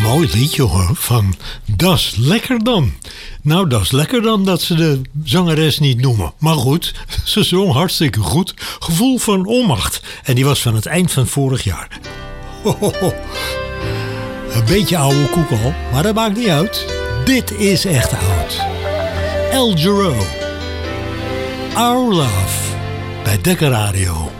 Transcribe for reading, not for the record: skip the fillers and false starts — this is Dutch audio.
Mooi liedje hoor, van Das Lekker Dan. Nou, dat is lekker dan dat ze de zangeres niet noemen. Maar goed, ze zong hartstikke goed. Gevoel van onmacht. En die was van het eind van vorig jaar. Een beetje oude koek al, maar dat maakt niet uit. Dit is echt oud. El Giro. Our Love. Bij Dekker Radio.